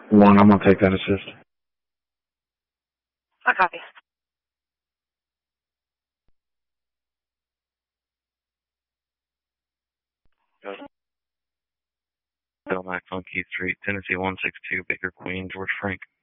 One, I'm going to take that assist. I copy. Belknap Funky Street, Tennessee 162, Baker Queen, George Frank.